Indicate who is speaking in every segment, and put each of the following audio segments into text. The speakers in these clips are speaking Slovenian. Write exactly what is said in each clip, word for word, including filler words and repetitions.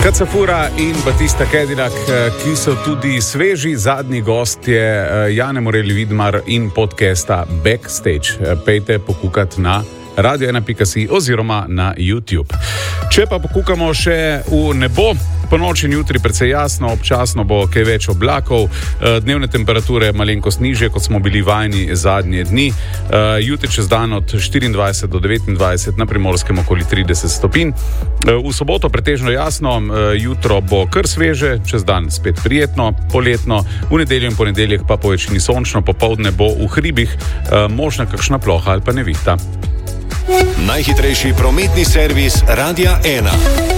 Speaker 1: Kacafura in Batista Cadillac, ki so tudi sveži zadnji gostje Jane Morelli Vidmar in podcasta Backstage. Pejte pokukati na radio ena pika si oziroma na YouTube. Če pa pokukamo še v nebo, po noči in jutri precej jasno, občasno bo kaj več oblakov, dnevne temperature malenkost nižje, kot smo bili vajeni zadnje dni. Jutri čez dan od štiriindvajset do devetindvajset, na Primorskem okoli trideset stopinj. V soboto pretežno jasno, jutro bo kar sveže, čez dan spet prijetno, poletno, v nedeljo in ponedeljek pa po večini sončno, popoldne bo v hribih možna kakšna ploha ali pa nevihta.
Speaker 2: Najhitrejši prometni servis Radia ena.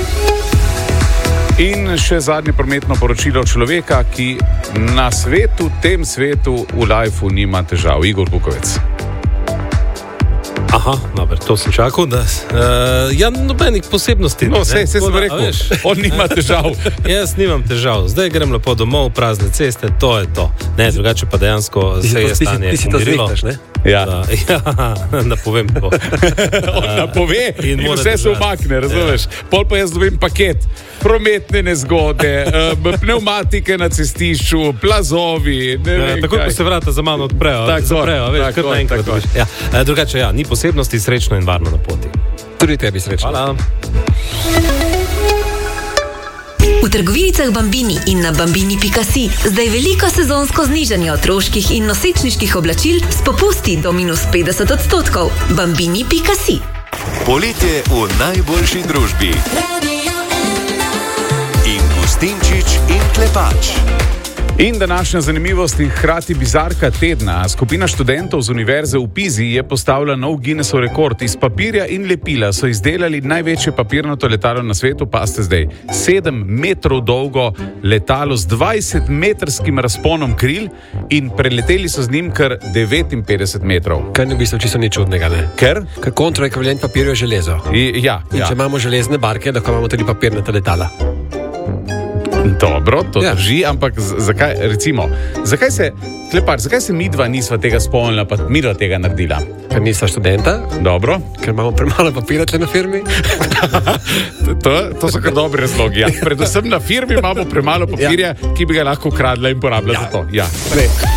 Speaker 1: In še zadnje prometno poročilo človeka, ki na svetu, tem svetu, v lifeu nima težav. Igor Kukovec.
Speaker 3: Aha, dobro, to sem čakal, da... Uh, ja, nobenih posebnosti.
Speaker 1: No, vse, vse sem rekel, on nima težav.
Speaker 3: Jaz nimam težav. Zdaj grem lepo domov, prazne ceste, to je to. Ne, drugače pa dejansko se je stanje umirilo.
Speaker 4: Ti si to zvihtaš, ne?
Speaker 1: Ja.
Speaker 3: Da, ja, da povem to.
Speaker 1: On napove in, in vse se umakne, razumeš? Ja. Pol pa jaz dobim paket. Prometne nezgode, pneumatike na cestišču, plazovi. Ne
Speaker 3: ja, tako, ko se vrata za mano odprejo,
Speaker 1: tak
Speaker 3: zaprejo, veš, kar naenkrat dobiš. Ja, drugače, ja, ni posebnosti, srečno in varno na poti.
Speaker 4: Tudi tebi srečno.
Speaker 3: Hvala.
Speaker 5: V trgovinicah Bambini in na bambini pika si zdaj veliko sezonsko znižanje otroških in nosečniških oblačil s popusti do minus petdeset odstotkov. bambini pika si.
Speaker 2: Poletje v najboljši družbi. In Gustinčič in Klepač.
Speaker 1: In današnja zanimivost in hkrati bizarka tedna. Skupina študentov z univerze v Pizi je postavila nov Guinnessov rekord. Iz papirja in lepila so izdelali največje papirnato letalo na svetu, pa ste zdaj sedem metrov dolgo letalo z dvajsetmetrskim razponom kril in preleteli so z njim kar devetinpetdeset metrov.
Speaker 4: Kar ne v bistvu čisto nič čudnega, ne?
Speaker 1: Ker?
Speaker 4: Ker kontraekvivalent papirju je železo.
Speaker 1: I, ja,
Speaker 4: in
Speaker 1: ja.
Speaker 4: če imamo železne barke, da imamo tudi papirnata letala.
Speaker 1: Dobro, to
Speaker 4: ja.
Speaker 1: drži, ampak z- zakaj, recimo, zakaj se, Klepar, zakaj se midva nisva tega spomnila, pa midva tega naredila?
Speaker 4: Ker nisva študenta,
Speaker 1: Dobro.
Speaker 4: ker imamo premalo papirja tle na firmi.
Speaker 1: to, to so kar dobri razlogi, ja. Predvsem na firmi imamo premalo papirja, ja. ki bi ga lahko ukradla in porabila
Speaker 4: ja.
Speaker 1: za to. Ja.